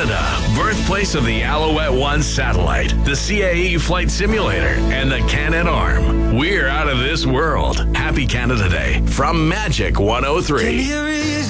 Canada, birthplace of the Alouette 1 satellite, the CAE flight simulator, and the Canadarm. We're out of this world. Happy Canada Day from Magic 103.